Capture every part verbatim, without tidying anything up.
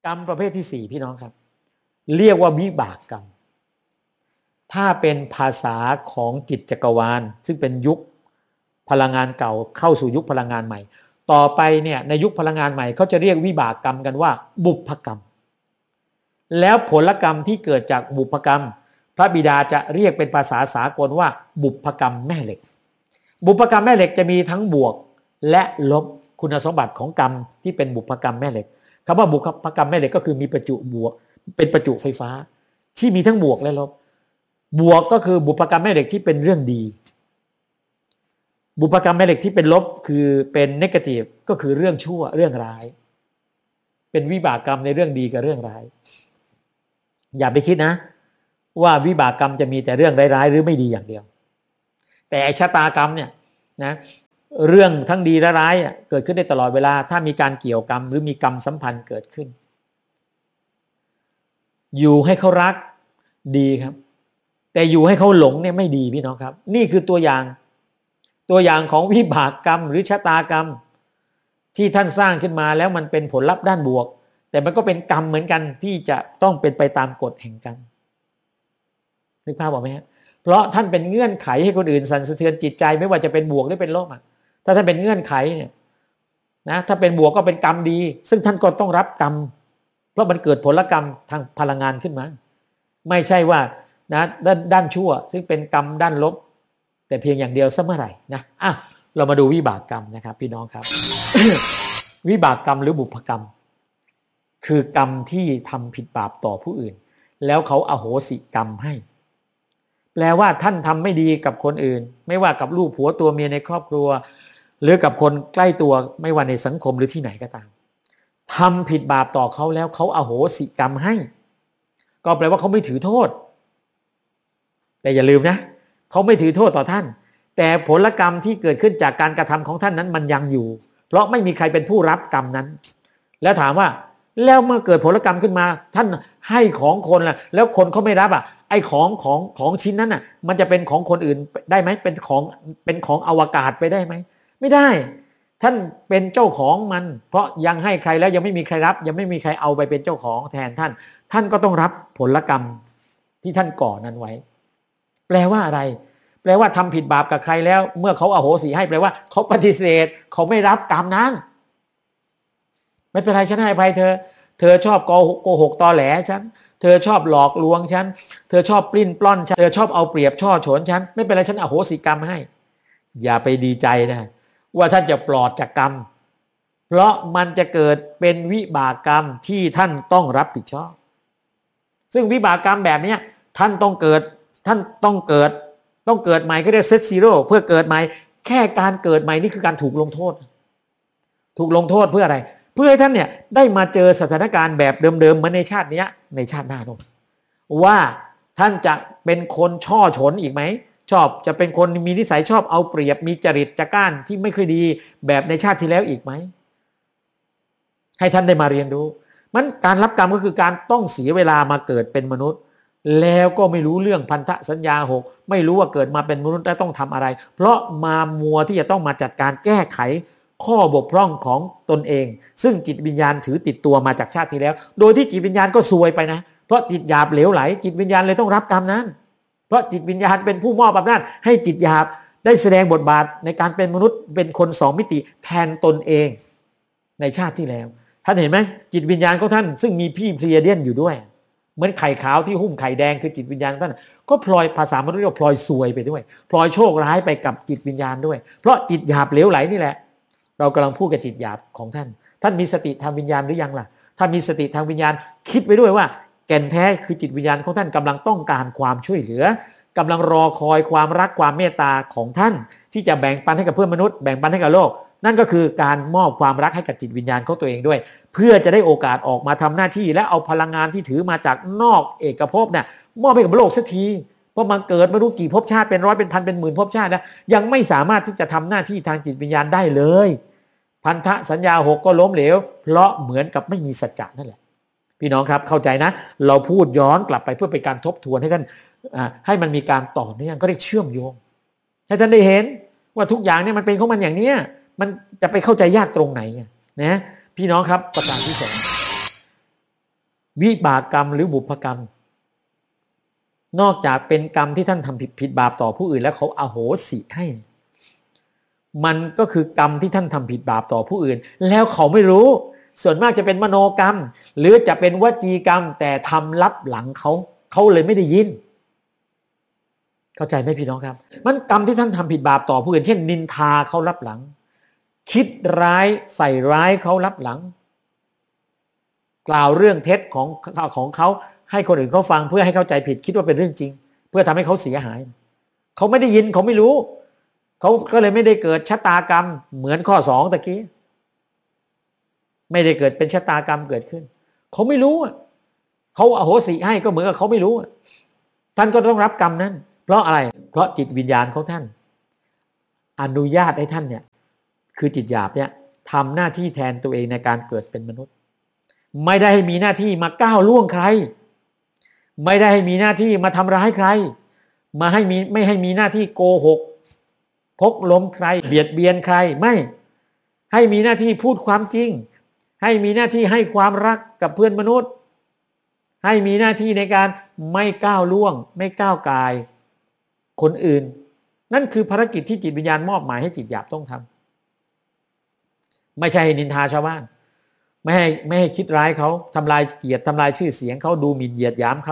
รรมประเภทที่สี่พี่น้องครับเรียกว่าวิบากกรรมถ้าเป็นภาษาของจิตจักรวาลซึ่งเป็นยุคพลังงานเก่าเข้าสู่ยุคพลังงานใหม่ต่อไปเนี่ยในยุคพลังงานใหม่เขาจะเรียกวิบากกรรมกันว่าบุพกรรมแล้วผลกรรมที่เกิดจากบุพกรรมพระบิดาจะเรียกเป็นภาษาสากลว่าบุพกรรมแม่เหล็กบุพกรรมแม่เหล็กจะมีทั้งบวกและลบคุณสมบัติของกรรมที่เป็นบุพกรรมแม่เหล็กคำว่าบุพกรรมแม่เหล็กก็คือมีประจุบวกเป็นประจุไฟฟ้าที่มีทั้งบวกและลบบวกก็คือบุพกรรมแม่เหล็กที่เป็นเรื่องดีบุพกรรมแม่เหล็กที่เป็นลบคือเป็นเนกาทีฟก็คือเรื่องชั่วเรื่องร้ายเป็นวิบากกรรมในเรื่องดีกับเรื่องร้ายอย่าไปคิดนะว่าวิบากกรรมจะมีแต่เรื่องร้ายๆหรือไม่ดีอย่างเดียวแต่ชะตากรรมเนี่ยนะเรื่องทั้งดีและร้ายเกิดขึ้นได้ตลอดเวลาถ้ามีการเกี่ยวกรรมหรือมีกรรมสัมพันธ์เกิดขึ้นอยู่ให้เขารักดีครับแต่อยู่ให้เขาหลงเนี่ยไม่ดีพี่น้องครับนี่คือตัวอย่างตัวอย่างของวิบากกรรมหรือชะตากรรมที่ท่านสร้างขึ้นมาแล้วมันเป็นผลลัพธ์ด้านบวกแต่มันก็เป็นกรรมเหมือนกันที่จะต้องเป็นไปตามกฎแห่งกรรมนึกภาพออกไหมฮะเพราะท่านเป็นเงื่อนไขให้คนอื่นสั่นสะเทือนจิตใจไม่ว่าจะเป็นบวกหรือเป็นลบอ่ะถ้าท่านเป็นเงื่อนไขเนี่ยนะถ้าเป็นบวกก็เป็นกรรมดีซึ่งท่านก็ต้องรับกรรมเพราะมันเกิดผลกรรมทางพลังงานขึ้นมาไม่ใช่ว่านะด้านด้านชั่วซึ่งเป็นกรรมด้านลบแต่เพียงอย่างเดียวซะเมื่อไหร่นะอ่ะเรามาดูวิบากกรรมนะครับพี่น้องครับ วิบากกรรมหรือบุพกรรมคือกรรมที่ทำผิดบาปต่อผู้อื่นแล้วเขาอโหสิกรรมให้แปลว่าท่านทำไม่ดีกับคนอื่นไม่ว่ากับลูกผัวตัวเมียในครอบครัวหรือกับคนใกล้ตัวไม่ว่าในสังคมหรือที่ไหนก็ตามทำผิดบาปต่อเขาแล้วเขาอโหสิกรรมให้ก็แปลว่าเขาไม่ถือโทษแต่อย่าลืมนะเขาไม่ถือโทษต่อท่านแต่ผลกรรมที่เกิดขึ้นจากการกระทำของท่านนั้นมันยังอยู่เพราะไม่มีใครเป็นผู้รับกรรมนั้นแล้วถามว่าแล้วเมื่อเกิดผลกรรมขึ้นมาท่านให้ของคนล่ะแล้วคนเขาไม่รับอ่ะไอ้ของของของชิ้นนั้นอ่ะมันจะเป็นของคนอื่นได้ไหมเป็นของเป็นของอวกาศไปได้ไหมไม่ได้ท่านเป็นเจ้าของมันเพราะยังให้ใครแล้วยังไม่มีใครรับยังไม่มีใครเอาไปเป็นเจ้าของแทนท่านท่านก็ต้องรับผลกรรมที่ท่านก่อนั้นไว้แปลว่าอะไรแปลว่าทำผิดบาปกับใครแล้วเมื่อเขาอโหสิให้แปลว่าเขาปฏิเสธเขาไม่รับกรรมนั้นไม่เป็นไรฉันให้อภัยเธอเธอชอบโกหกตอแหลฉันเธอชอบหลอกลวงฉันเธอชอบปลิ้นปล้อนฉันเธอชอบเอาเปรียบช่อฉนฉันไม่เป็นไรฉันอโหสิกรรมให้อย่าไปดีใจนะว่าท่านจะปลอดจากกรรมเพราะมันจะเกิดเป็นวิบากกรรมที่ท่านต้องรับผิดชอบซึ่งวิบากกรรมแบบนี้ท่านต้องเกิดท่านต้องเกิดต้องเกิดใหม่ก็เรียกเซตซีโร่เพื่อเกิดใหม่แค่การเกิดใหม่นี่คือการถูกลงโทษถูกลงโทษเพื่ออะไรเพื่อให้ท่านเนี่ยได้มาเจอสถานการณ์แบบเดิมๆเหมือนในชาตินี้ในชาติหน้าโน้นว่าท่านจะเป็นคนช่อฉนอีกไหมชอบจะเป็นคนมีนิสัยชอบเอาเปรียบมีจริตจักร้านที่ไม่ค่อยดีแบบในชาติที่แล้วอีกไหมให้ท่านได้มาเรียนรู้มันการรับกรรมก็คือการต้องเสียเวลามาเกิดเป็นมนุษย์แล้วก็ไม่รู้เรื่องพันธสัญญาหกไม่รู้ว่าเกิดมาเป็นมนุษย์แล้วต้องทำอะไรเพราะมามัวที่จะต้องมาจัดการแก้ไขข้อบกพร่องของตนเองซึ่งจิตวิญญาณถือติดตัวมาจากชาติที่แล้วโดยที่จิตวิญญาณก็ซวยไปนะเพราะจิตหยาบเหลวไหลจิตวิญญาณเลยต้องรับกรรมนั้นเพราะจิตวิญญาณเป็นผู้มอบอำนาจให้จิตหยาบได้แสดงบทบาทในการเป็นมนุษย์เป็นคนสองมิติแทนตนเองในชาติที่แล้วท่านเห็นไหมจิตวิญญาณของท่านซึ่งมีพี่เพลียเดียนอยู่ด้วยเหมือนไข่ขาวที่หุ้มไข่แดงคือจิตวิญญาณท่านก็พลอยภาษามนุษย์เรียกว่าพลอยซวยไปด้วยพลอยโชคร้ายไปกับจิตวิญญาณด้วยเพราะจิตหยาบเหลวไหลนี่แหละเรากำลังพูดกับจิตหยาบของท่านท่านมีสติทางวิญญาณหรือยังล่ะถ้ามีสติทางวิญญาณคิดไปด้วยว่าแก่นแท้คือจิตวิญญาณของท่านกำลังต้องการความช่วยเหลือกำลังรอคอยความรักความเมตตาของท่านที่จะแบ่งปันให้กับเพื่อนมนุษย์แบ่งปันให้กับโลกนั่นก็คือการมอบความรักให้กับจิตวิญญาณของตัวเองด้วยเพื่อจะได้โอกาสออกมาทำหน้าที่และเอาพลังงานที่ถือมาจากนอกเอกภพเนี่ยมอบให้กับโลกสักทีเพราะมันเกิดไม่รู้กี่ภพชาติเป็นร้อยเป็นพันเป็นหมื่นภพชาตินะยังไม่สามารถที่จะทำหน้าที่ทางจิตวิญญาณได้เลยพันธสัญญาหกก็ล้มเหลวเพราะเหมือนกับไม่มีสัจจะนั่นแหละพี่น้องครับเข้าใจนะเราพูดย้อนกลับไปเพื่อเป็นการทบทวนให้ท่านให้มันมีการต่อเนื่องก็เรียกเชื่อมโยงให้ท่านได้เห็นว่าทุกอย่างเนี่ยมันเป็นของมันอย่างนี้มันจะไปเข้าใจยากตรงไหนนะพี่น้องครับประการที่สองวิบากกรรมหรือบุพกรรมนอกจากเป็นกรรมที่ท่านทำผิดผิดบาปต่อผู้อื่นแล้วเขาอโหสิให้มันก็คือกรรมที่ท่านทำผิดบาปต่อผู้อื่นแล้วเขาไม่รู้ส่วนมากจะเป็นมโนกรรมหรือจะเป็นวจีกรรมแต่ทำลับหลังเขาเขาเลยไม่ได้ยินเข้าใจไหมพี่น้องครับมันกรรมที่ท่านทำผิดบาปต่อผู้อื่นเช่นนินทาเขาลับหลังคิดร้ายใส่ร้ายเขาลับหลังกล่าวเรื่องเท็จของของเขาให้คนอื่นเขาฟังเพื่อให้เข้าใจผิดคิดว่าเป็นเรื่องจริงเพื่อทำให้เขาเสียหายเขาไม่ได้ยินเขาไม่รู้เขาก็เลยไม่ได้เกิดชะตากรรมเหมือนข้อสองตะกี้ไม่ได้เกิดเป็นชะตากรรมเกิดขึ้นเขาไม่รู้เขาอโหสิให้ก็เหมือนกับเขาไม่รู้ท่านก็ต้องรับกรรมนั้นเพราะอะไรเพราะจิตวิญญาณของท่านอนุญาตให้ท่านเนี่ยคือจิตหยาบเนี่ยทำหน้าที่แทนตัวเองในการเกิดเป็นมนุษย์ไม่ได้ให้มีหน้าที่มาก้าวล่วงใครไม่ได้ให้มีหน้าที่มาทำร้ายใครมาให้มีไม่ให้มีหน้าที่โกหกพกล้มใครเบียดเบียนใครไม่ให้มีหน้าที่พูดความจริงให้มีหน้าที่ให้ความรักกับเพื่อนมนุษย์ให้มีหน้าที่ในการไม่ก้าวล่วงไม่ก้าวกายคนอื่นนั่นคือภารกิจที่จิตวิญญาณมอบหมายให้จิตหยาบต้องทำไม่ใช่ให้นินทาชาวบ้านไม่ให้ไม่ให้คิดร้ายเขาทำลายเกียรติทำลายชื่อเสียงเขาดูหมิ่นเหยียดหยามเขา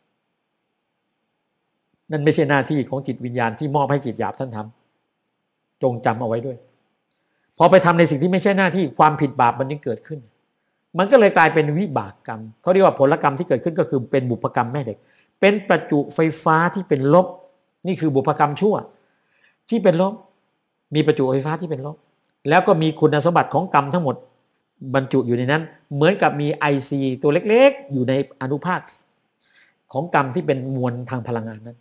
นั่นไม่ใช่หน้าที่ของจิตวิญญาณที่มอบให้จิตหยาบท่านทำจงจำเอาไว้ด้วยพอไปทำในสิ่งที่ไม่ใช่หน้าที่ความผิดบาปมันจึงเกิดขึ้นมันก็เลยกลายเป็นวิบากกรรมเขาเรียกว่าผลกรรมที่เกิดขึ้นก็คือเป็นบุพกรรมแม่เด็กเป็นประจุไฟฟ้าที่เป็นลบนี่คือบุพกรรมชั่วที่เป็นลบมีประจุไฟฟ้าที่เป็นลบแล้วก็มีคุณสมบัติของกรรมทั้งหมดบรรจุอยู่ในนั้นเหมือนกับมี ไอ ซี ตัวเล็กๆอยู่ในอนุภาคของกรรมที่เป็นมวลทางพลังงานนั้น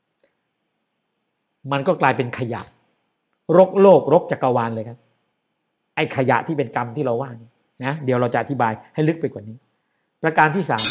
มันก็กลายเป็นขยะรกโลกรกจักรวาลเลยครับไอ้ขยะที่เป็นกรรมที่เราว่านี่นะเดี๋ยวเราจะอธิบายให้ลึกไปกว่านี้ประการที่สาม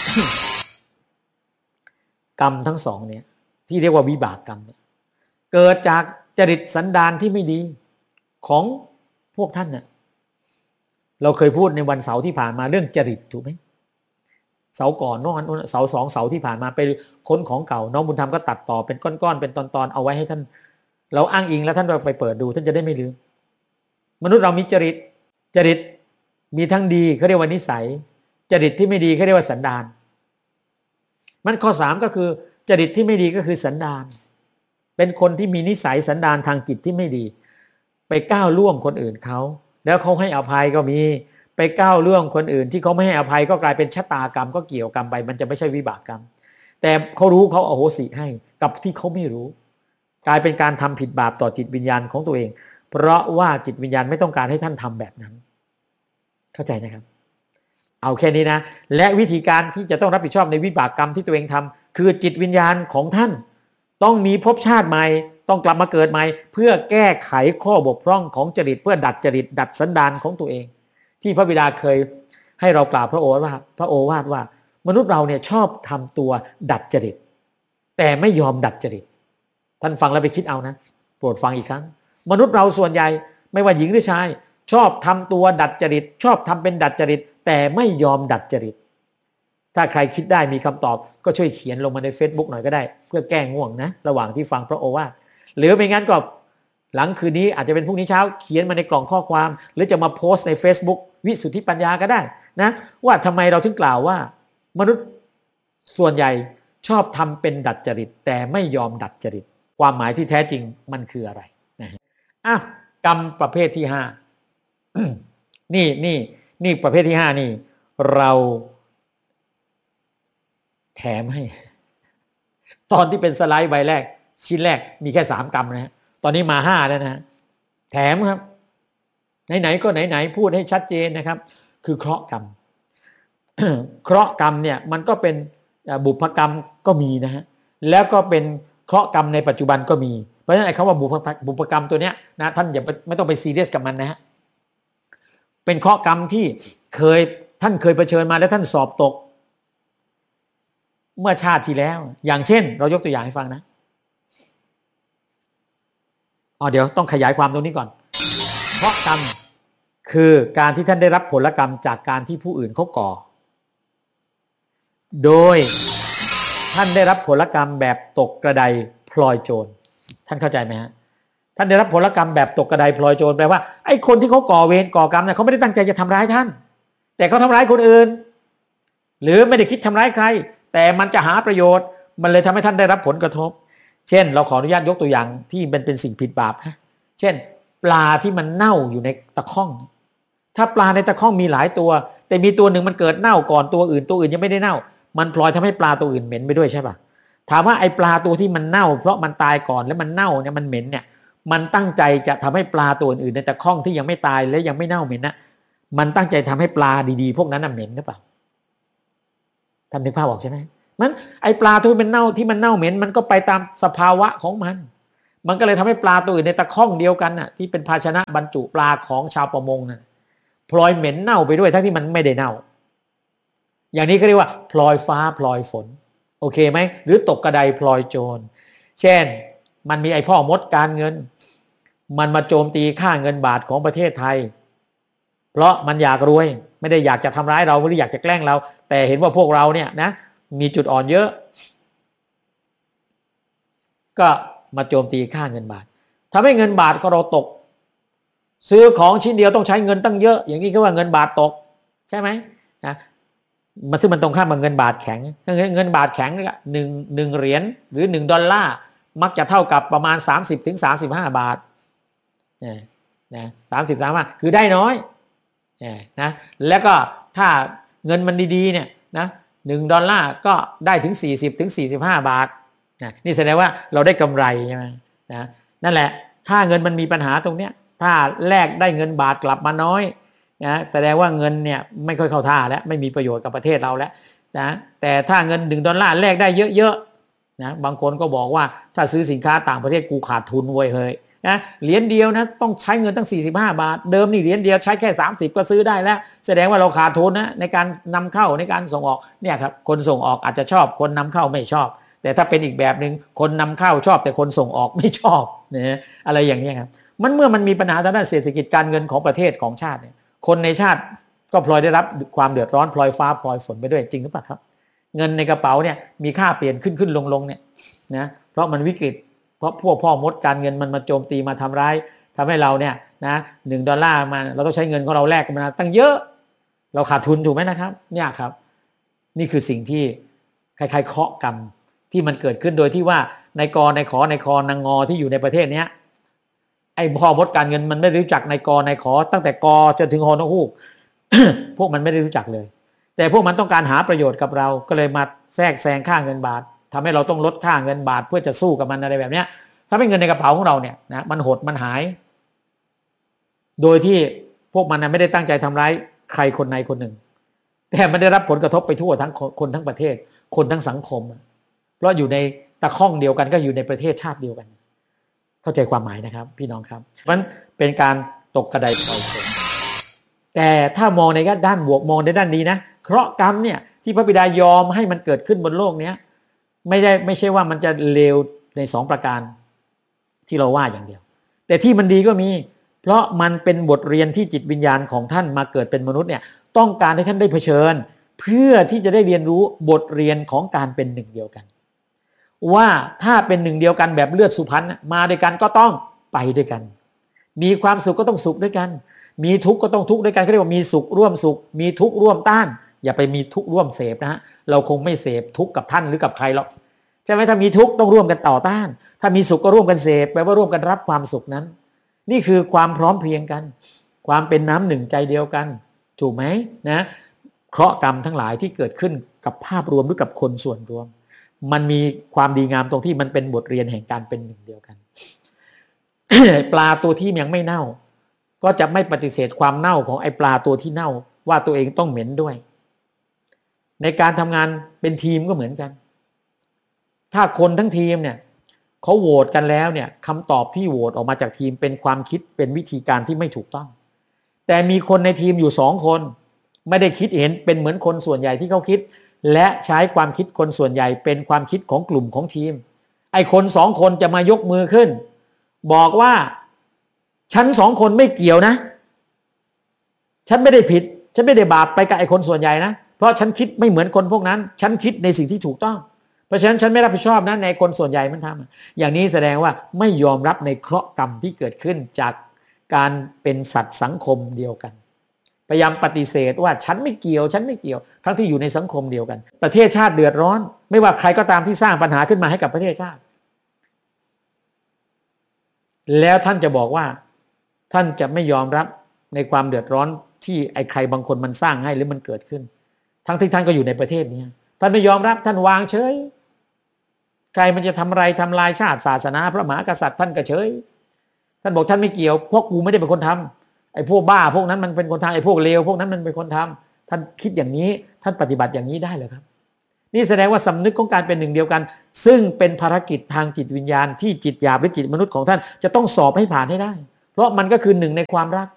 กรรมทั้งสองเนี่ยที่เรียกว่าวิบากกรรมเนี่ยเกิดจากจริตสันดานที่ไม่ดีของพวกท่านน่ะเราเคยพูดในวันเสาร์ที่ผ่านมาเรื่องจริตถูกไหมเสาร์ก่อนนอกนั้นเสาร์สองเสาร์ที่ผ่านมาไปค้นของเก่าน้องบุญธรรมก็ตัดต่อเป็นก้อนๆเป็นตอนๆเอาไว้ให้ท่านเราอ้างอิงแล้วท่านไปเปิดดูท่านจะได้ไม่ลืมมนุษย์เรามีจริตจริตมีทั้งดีเขาเรียกว่านิสัยจริตที่ไม่ดีเขาเรียกว่าสันดานมันข้อสามก็คือจริตที่ไม่ดีก็คือสันดานเป็นคนที่มีนิสัยสันดานทางจิตที่ไม่ดีไปก้าวล่วงคนอื่นเขาแล้วเขาให้อภัยก็มีไปก้าวล่วงคนอื่นที่เขาไม่ให้อภัยก็กลายเป็นชะตากรรมก็เกี่ยวกรรมไปมันจะไม่ใช่วิบากกรรมแต่เขารู้เขาอโหสิให้กับที่เขาไม่รู้กลายเป็นการทำผิดบาปต่อจิตวิญญาณของตัวเองเพราะว่าจิตวิญญาณไม่ต้องการให้ท่านทำแบบนั้นเข้าใจนะครับเอาแค่นี้นะและวิธีการที่จะต้องรับผิดชอบในวิบากกรรมที่ตัวเองทำคือจิตวิญญาณของท่านต้องมีภพชาติใหม่ต้องกลับมาเกิดใหม่เพื่อแก้ไขข้อบกพร่องของจริตเพื่อดัดจริตดัดสันดานของตัวเองที่พระบิดาเคยให้เรากล่าวพระโอวาทพระโอวาทว่ามนุษย์เราเนี่ยชอบทำตัวดัดจริตแต่ไม่ยอมดัดจริตท่านฟังแล้วไปคิดเอานะโปรดฟังอีกครั้งมนุษย์เราส่วนใหญ่ไม่ว่าหญิงหรือชายชอบทำตัวดัดจริตชอบทำเป็นดัดจริตแต่ไม่ยอมดัดจริตถ้าใครคิดได้มีคำตอบก็ช่วยเขียนลงมาใน Facebook หน่อยก็ได้เพื่อแก้ง่วงนะระหว่างที่ฟังพระโอวาทหรือไม่งั้นก็หลังคืนนี้อาจจะเป็นพรุ่งนี้เช้าเขียนมาในกล่องข้อความหรือจะมาโพสต์ใน Facebook วิสุทธิปัญญาก็ได้นะว่าทำไมเราถึงกล่าวว่ามนุษย์ส่วนใหญ่ชอบทำเป็นดัดจริตแต่ไม่ยอมดัดจริตความหมายที่แท้จริงมันคืออะไรนะอ่ะกรรมประเภทที่ห้า นี่นี่นี่ประเภทที่ห้านี่เราแถมให้ตอนที่เป็นสไลด์ใบแรกชิ้นแรกมีแค่สามกรรมนะฮะตอนนี้มาห้าแล้วนะฮะแถมครับไหนๆก็ไหนๆพูดให้ชัดเจนนะครับคือเคราะห์กรรม เคราะห์กรรมเนี่ยมันก็เป็นบุพกรรมก็มีนะฮะแล้วก็เป็นเคราะห์กรรมในปัจจุบันก็มีเพราะฉะนั้นไอ้คำว่าบุพบุพกรรมตัวเนี้ยนะท่านอย่าไม่ต้องไปซีเรียสกับมันนะฮะเป็นเคราะห์กรรมที่เคยท่านเคยเผชิญมาแล้วท่านสอบตกเมื่อชาติที่แล้วอย่างเช่นเรายกตัวอย่างให้ฟังนะอ๋อเดี๋ยวต้องขยายความตรงนี้ก่อนเคราะห์กรรมคือการที่ท่านได้รับผลกรรมจากการที่ผู้อื่นเขาก่อโดยท่านได้รับผลกรรมแบบตกกระไดพลอยโจรท่านเข้าใจไหมฮะท่านได้รับผลกรรมแบบตกกระไดพลอยโจรแปลว่าไอ้คนที่เขาก่อเวรก่อกรรมเนี่ยเขาไม่ได้ตั้งใจจะทำร้ายท่านแต่เขาทำร้ายคนอื่นหรือไม่ได้คิดทำร้ายใครแต่มันจะหาประโยชน์มันเลยทำให้ท่านได้รับผลกระทบเช่นเราขออนุญาตยกตัวอย่างที่เป็นเป็นสิ่งผิดบาปนะเช่นปลาที่มันเน่าอยู่ในตะข้องถ้าปลาในตะข้องมีหลายตัวแต่มีตัวหนึ่งมันเกิดเน่าก่อนตัวอื่นตัวอื่นยังไม่ได้เน่ามันพลอยทำให้ปลาตัวอื่นเหม็นไปด้วยใช่ป่ะถามว่าไอ้ปลาตัวที่มันเน่าเพราะมันตายก่อนแล้วมันเน่าเนี่ยมันเหม็นเนี่ยมันตั้งใจจะทำให้ปลาตัวอื่นในตะข้องที่ยังไม่ตายและยังไม่เน่าเหม็นนะมันตั้งใจทำให้ปลาดีๆพวกนั้นน่ะเหม็นหรือเปล่าท่านนึกภาพออกใช่ไหมมันไอ้ปลาที่มันเน่าที่มันเน่าเหม็นมันก็ไปตามสภาวะของมันมันก็เลยทำให้ปลาตัวอื่นในตะข้องเดียวกันน่ะที่เป็นภาชนะบรรจุปลาของชาวประมงน่ะพลอยเหม็นเน่าไปด้วยทั้งที่มันไม่ได้เน่าอย่างนี้ก็เรียกว่าพลอยฟ้าพลอยฝนโอเคไหมหรือตกกระไดพลอยโจรเช่นมันมีไอ้พ่อมดการเงินมันมาโจมตีค่าเงินบาทของประเทศไทยเพราะมันอยากรวยไม่ได้อยากจะทำร้ายเราไม่ได้อยากจะแกล้งเราแต่เห็นว่าพวกเราเนี่ยนะมีจุดอ่อนเยอะก็มาโจมตีค่าเงินบาททำให้เงินบาทของเราตกซื้อของชิ้นเดียวต้องใช้เงินตั้งเยอะอย่างนี้ก็ว่าเงินบาทตกใช่ไหมนะมันซึ่งมันตรงข้ามกับเงินบาทแข็งเงินบาทแข็งหนึ่งหนึ่งเหรียญหรือหนึ่งดอลลาร์มักจะเท่ากับประมาณสามสิบถึงสามสิบห้าบาทนะนะสามสิบสามบาทคือได้น้อยนะแล้วก็ถ้าเงินมันดีๆเนี่ยนะหนึ่งดอลลาร์ก็ได้ถึงสี่สิบถึงสี่สิบห้าบาทนะนี่แสดงว่าเราได้กำไรใช่ไหมนะนั่นแหละถ้าเงินมันมีปัญหาตรงเนี้ยถ้าแลกได้เงินบาทกลับมาน้อยนะแสดงว่าเงินเนี่ยไม่ค่อยเข้าท่าแล้วไม่มีประโยชน์กับประเทศเราแล้วนะแต่ถ้าเงินหนึ่งดอลลาร์แลกได้เยอะๆนะบางคนก็บอกว่าถ้าซื้อสินค้าต่างประเทศกูขาดทุนเว้ยเฮ้ยนะเหรียญเดียวนะต้องใช้เงินตั้งสี่สิบห้าบาทเดิมนี่เหรียญเดียวใช้แค่สามสิบก็ซื้อได้แล้วแสดงว่าเราขาดทุนนะในการนำเข้าในการส่งออกเนี่ยครับคนส่งออกอาจจะชอบคนนำเข้าไม่ชอบแต่ถ้าเป็นอีกแบบนึงคนนำเข้าชอบแต่คนส่งออกไม่ชอบนะอะไรอย่างนี้ครับมันเมื่อมันมีปัญหาทางด้านเศรษฐกิจการเงินของประเทศของชาติเนี่ยคนในชาติก็พลอยได้รับความเดือดร้อนพลอยฟ้าพลอยฝนไปด้วยจริงหรือเปล่าครับเงินในกระเป๋าเนี่ยมีค่าเปลี่ยนขึ้นขึ้นลงลงเนี่ยนะเพราะมันวิกฤตเพราะพวกพ่อมดการเงินมันมาโจมตีมาทำร้ายทำให้เราเนี่ยนะหนึ่งดอลลาร์มาเราต้องใช้เงินของเราแลกกันมาตั้งเยอะเราขาดทุนถูกไหมนะครับเนี่ยครับนี่คือสิ่งที่ใครๆเคาะกรรมที่มันเกิดขึ้นโดยที่ว่านายกนายขอนายคอนางงอที่อยู่ในประเทศเนี้ยไอ้พ่อมดการเงินมันไม่รู้จักนายกนายขอตั้งแต่กจนถึงฮอนฮูก พวกมันไม่ได้รู้จักเลยแต่พวกมันต้องการหาประโยชน์กับเราก็เลยมาแทรกแซงค่าเงินบาททำให้เราต้องลดค่าเงินบาทเพื่อจะสู้กับมันอะไรแบบเนี้ยถ้าไม่เงินในกระเป๋าของเราเนี่ยนะมันหดมันหายโดยที่พวกมันไม่ได้ตั้งใจทำร้ายใครคนใดคนหนึ่งแต่มันได้รับผลกระทบไปทั่วทั้งคนทั้งประเทศคนทั้งสังคมเพราะอยู่ในตะข้องเดียวกันก็อยู่ในประเทศชาติเดียวกันเข้าใจความหมายนะครับพี่น้องครับมันเป็นการตกกระไดพลอยโจรแต่ถ้ามองในด้านบวกมองในด้านนี้นะเคราะห์กรรมเนี่ยที่พระบิดายอมให้มันเกิดขึ้นบนโลกนี้ไม่ได้ไม่ใช่ว่ามันจะเลวในสองประการที่เราว่าอย่างเดียวแต่ที่มันดีก็มีเพราะมันเป็นบทเรียนที่จิตวิญญาณของท่านมาเกิดเป็นมนุษย์เนี่ยต้องการให้ท่านได้เผชิญเพื่อที่จะได้เรียนรู้บทเรียนของการเป็นหนึ่งเดียวกันว่าถ้าเป็นหนึ่งเดียวกันแบบเลือดสุพรรณมาด้วยกันก็ต้องไปด้วยกันมีความสุขก็ต้องสุขด้วยกันมีทุกข์ก็ต้องทุกข์ด้วยกันเขาเรียกว่ามีสุขร่วมสุขมีทุกข์ร่วมต้านอย่าไปมีทุกข์ร่วมเสพนะฮะเราคงไม่เสพทุกข์กับท่านหรือกับใครหรอกใช่ไหมถ้ามีทุกข์ต้องร่วมกันต่อต้านถ้ามีสุขก็ร่วมกันเสพแปลว่าร่วมกันรับความสุขนั้นนี่คือความพร้อมเพรียงกันความเป็นน้ำหนึ่งใจเดียวกันถูกไหมนะเคราะห์กรรมทั้งหลายที่เกิดขึ้นกับภาพรวมหรือกับคนส่วนรวมมันมีความดีงามตรงที่มันเป็นบทเรียนแห่งการเป็นหนึ่งเดียวกัน ปลาตัวที่ยังไม่เน่าก็จะไม่ปฏิเสธความเน่าของไอ้ปลาตัวที่เน่าว่าตัวเองต้องเหม็นด้วยในการทำงานเป็นทีมก็เหมือนกันถ้าคนทั้งทีมเนี่ยเขาโหวตกันแล้วเนี่ยคำตอบที่โหวตออกมาจากทีมเป็นความคิดเป็นวิธีการที่ไม่ถูกต้องแต่มีคนในทีมอยู่สองคนไม่ได้คิดเห็นเป็นเหมือนคนส่วนใหญ่ที่เขาคิดและใช้ความคิดคนส่วนใหญ่เป็นความคิดของกลุ่มของทีมไอ้คนสองคนจะมายกมือขึ้นบอกว่าฉันสองคนไม่เกี่ยวนะฉันไม่ได้ผิดฉันไม่ได้บาปไปกับไอ้คนส่วนใหญ่นะเพราะฉันคิดไม่เหมือนคนพวกนั้นฉันคิดในสิ่งที่ถูกต้องเพราะฉะนั้นฉันไม่รับผิดชอบนะในคนส่วนใหญ่มันทำอย่างนี้แสดงว่าไม่ยอมรับในเคราะห์กรรมที่เกิดขึ้นจากการเป็นสัตว์สังคมเดียวกันพยายามปฏิเสธว่าฉันไม่เกี่ยวฉันไม่เกี่ยวทั้งที่อยู่ในสังคมเดียวกันประเทศชาติเดือดร้อนไม่ว่าใครก็ตามที่สร้างปัญหาขึ้นมาให้กับประเทศชาติแล้วท่านจะบอกว่าท่านจะไม่ยอมรับในความเดือดร้อนที่ไอ้ใครบางคนมันสร้างให้หรือมันเกิดขึ้นทั้งที่ท่านก็อยู่ในประเทศนี้ท่านไม่ยอมรับท่านวางเฉยใครมันจะทำอะไรทำลายชาติศาสนาพระมหากษัตริย์ท่านก็เฉยท่านบอกท่านไม่เกี่ยวพวกกูไม่ได้เป็นคนทำไอ้พวกบ้าพวกนั้นมันเป็นคนทำไอ้พวกเลวพวกนั้นมันเป็นคนทำท่านคิดอย่างนี้ท่านปฏิบัติอย่างนี้ได้เหรอครับนี่แสดงว่าสำนึกของการเป็นหนึ่งเดียวกันซึ่งเป็นภารกิจทางจิตวิญญาณที่จิตหยาบหรือจิตมนุษย์ของท่านจะต้องสอบให้ผ่านให้ได้เพราะมันก็คือหนึ่งในความรัก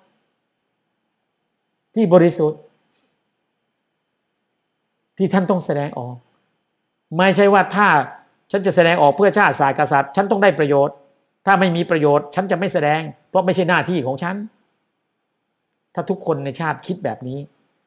ที่บริสุทธิ์ที่ท่านต้องแสดงออกไม่ใช่ว่าถ้าฉันจะแสดงออกเพื่อชาติศาสตร์กษัตริย์ฉันต้องได้ประโยชน์ถ้าไม่มีประโยชน์ฉันจะไม่แสดงเพราะไม่ใช่หน้าที่ของฉันถ้าทุกคนในชาติคิดแบบนี้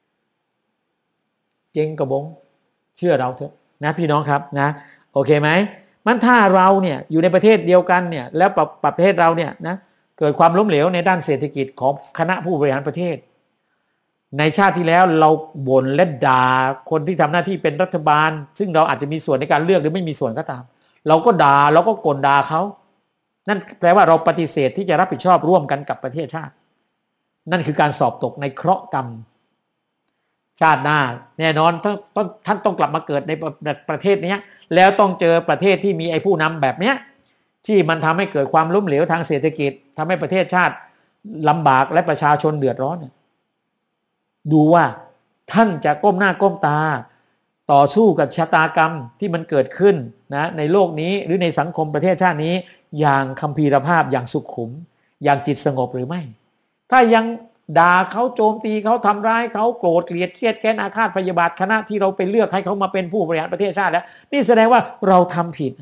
เจ๊งกระบงเชื่อเราเถอะนะพี่น้องครับนะโอเคไหมมันถ้าเราเนี่ยอยู่ในประเทศเดียวกันเนี่ยแล้วประเทศเราเนี่ยนะเกิดความล้มเหลวในด้านเศรษฐกิจของคณะผู้บริหารประเทศในชาติที่แล้วเราบ่นและด่าคนที่ทำหน้าที่เป็นรัฐบาลซึ่งเราอาจจะมีส่วนในการเลือกหรือไม่มีส่วนก็ตามเราก็ด่าเราก็กลด่าเขานั่นแปลว่าเราปฏิเสธที่จะรับผิดชอบร่วมกันกับประเทศชาตินั่นคือการสอบตกในเคราะห์กรรมชาติหน้าแน่นอนท่านต้องท่านต้องกลับมาเกิดในประเทศนี้แล้วต้องเจอประเทศที่มีไอ้ผู้นำแบบเนี้ยที่มันทำให้เกิดความล้มเหลวทางเศรษฐกิจทำให้ประเทศชาติลำบากและประชาชนเดือดร้อนดูว่าท่านจะก้มหน้าก้มตาต่อสู้กับชะตากรรมที่มันเกิดขึ้นนะในโลกนี้หรือในสังคมประเทศชาตินี้อย่างคัมภีรภาพอย่างสุขุมอย่างจิตสงบหรือไม่ถ้ายังด่าเขาโจมตีเขาทำร้ายเขาโกรธเกลียดเครียดแค้นอาฆาตพยาบาทคณะที่เราไปเลือกให้เขามาเป็นผู้บริหารประเทศชาติแล้วนี่แสดงว่าเราทำผิด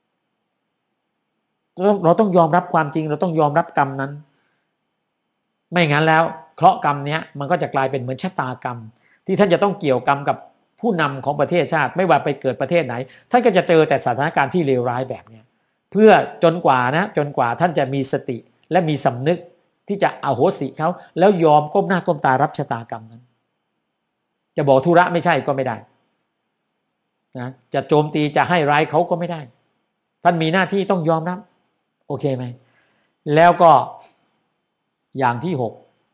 เราต้องยอมรับความจริงเราต้องยอมรับกรรมนั้นไม่งั้นแล้วเคราะห์กรรมเนี้ยมันก็จะกลายเป็นเหมือนชะตากรรมที่ท่านจะต้องเกี่ยวกรรมกับผู้นำของประเทศชาติไม่ว่าไปเกิดประเทศไหนท่านก็จะเจอแต่สถานการณ์ที่เลวร้ายแบบนี้เพื่อจนกว่านะจนกว่าท่านจะมีสติและมีสำนึกที่จะอโหสิเขาแล้วยอมก้มหน้าก้มตารับชะตากรรมนั้นจะบอกธุระไม่ใช่ก็ไม่ได้นะจะโจมตีจะให้ร้ายเขาก็ไม่ได้ท่านมีหน้าที่ต้องยอมรับโอเคไหมแล้วก็อย่างที่หก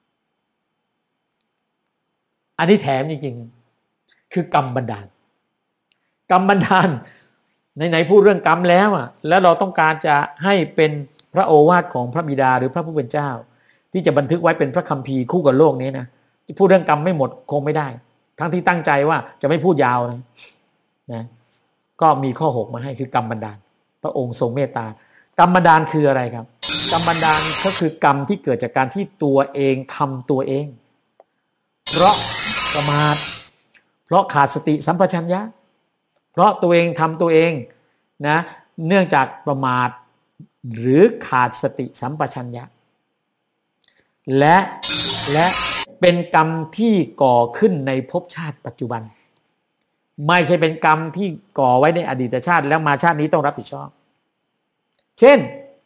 อันนี้แถมจริงๆคือกรรมบันดาลกรรมบันดาลไหนๆพูดเรื่องกรรมแล้วอ่ะแล้วเราต้องการจะให้เป็นพระโอวาทของพระบิดาหรือพระผู้เป็นเจ้าที่จะบันทึกไว้เป็นพระคัมภีร์คู่กับโลกนี้นะที่พูดเรื่องกรรมไม่หมดคงไม่ได้ทั้งที่ตั้งใจว่าจะไม่พูดยาวนะนะก็มีข้อหกมาให้คือกรรมบันดาลพระองค์ทรงเมตตากรรมบันดาลคืออะไรครับกรรมบันดาลก็คือกรรมที่เกิดจากการที่ตัวเองทำตัวเองเพราะประมาทเพราะขาดสติสัมปชัญญะเพราะตัวเองทำตัวเองนะเนื่องจากประมาทหรือขาดสติสัมปชัญญะและและเป็นกรรมที่ก่อขึ้นในภพชาติปัจจุบันไม่ใช่เป็นกรรมที่ก่อไว้ในอดีตชาติแล้วมาชาตินี้ต้องรับผิดชอบเช่น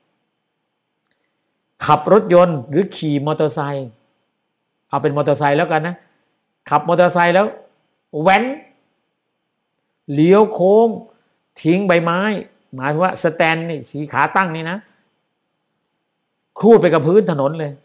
ขับรถยนต์หรือขี่มอเตอร์ไซค์เอาเป็นมอเตอร์ไซค์แล้วกันนะขับมอเตอร์ไซค์แล้วแว้นเลี้ยวโค้งทิ้งใบไม้หมายว่าสแตนนี่ขี่ขาตั้งนี่นะครูดไปกับพื้นถนนเลย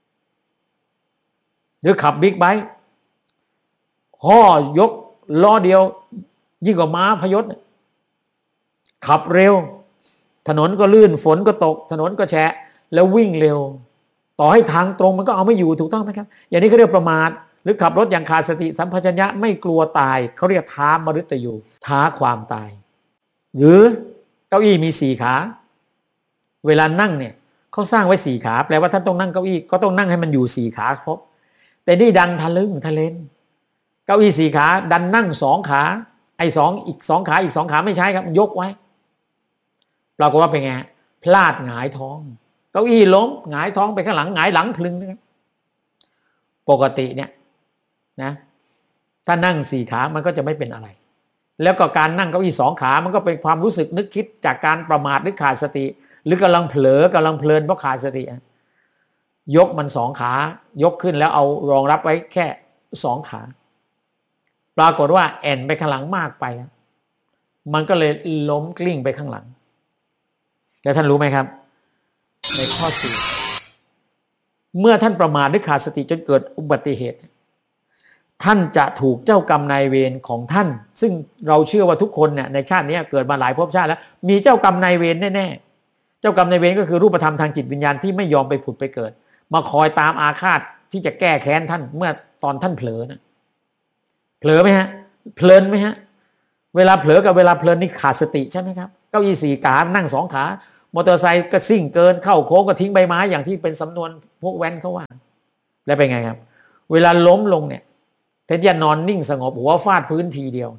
หรือขับบิ๊กไบค์ห่อยกล้อเดียวยิ่งกว่าม้าพยศขับเร็วถนนก็ลื่นฝนก็ตกถนนก็แฉะแล้ววิ่งเร็วต่อให้ทางตรงมันก็เอาไม่อยู่ถูกต้องไหมครับอย่างนี้เขาเรียกประมาทหรือขับรถอย่างขาดสติสัมปชัญญะไม่กลัวตายเขาเรียกท้ามฤตยูท้าความตายหรือเก้าอี้มีสี่ขาเวลานั่งเนี่ยเขาสร้างไว้สี่ขาแปลว่าท่านต้องนั่งเก้าอี้ก็ต้องนั่งให้มันอยู่สี่ขาครบแต่นี่ดันทะลึ่งทะเลนเก้าอี้สี่ขาดันนั่งสองขาไอ้สองอีกสองขาอีกสองขาไม่ใช้ครับยกไว้ปรากฏว่าเป็นไงพลาดหงายท้องเก้าอี้ล้มหงายท้องไปข้างหลังหงายหลังพลึงนะครับปกติเนี่ยนะถ้านั่งสี่ขามันก็จะไม่เป็นอะไรแล้วก็การนั่งเก้าอี้สองขามันก็เป็นความรู้สึกนึกคิดจากการประมาทหรือขาดสติหรือกำลังเผลอกำลังเพลินเพราะขาดสติยกมันสองขายกขึ้นแล้วเอารองรับไว้แค่สองขาปรากฏว่าแอนไปข้างหลังมากไปมันก็เลยล้มกลิ้งไปข้างหลังแล้วท่านรู้ไหมครับในข้อสี่เมื่อท่านประมาทหรือขาดสติจนเกิดอุบัติเหตุท่านจะถูกเจ้ากรรมนายเวรของท่านซึ่งเราเชื่อว่าทุกคนเนี่ยในชาตินี้เกิดมาหลายภพชาติแล้วมีเจ้ากรรมนายเวรแน่ๆเจ้ากรรมนายเวรก็คือรูปธรรมทางจิตวิญญาณที่ไม่ยอมไปผุดไปเกิดมาคอยตามอาฆาตที่จะแก้แค้นท่านเมื่อตอนท่านเผลอนะเผลอไหมฮะเพลินไหมฮะเวลาเผลอกับเวลาเพลินนี่ขาดสติใช่ไหมครับเก้าอี้สี่ขานั่งสองขามอเตอร์ไซค์ก็ซิ่งเกินเข้าโค้งก็ทิ้งใบไม้อย่างที่เป็นสำนวนพวกแว้นเขาว่าแล้วเป็นไงครับเวลาล้มลงเนี่ยแทนที่จะนอนนิ่งสงบหัวฟาดพื้นทีเดียว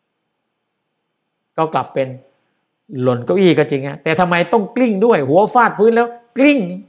ก็กลับเป็นหล่นเก้าอี้ก็จริงฮะแต่ทำไมต้องกลิ้งด้วยหัวฟาดพื้นแล้วกลิ้ง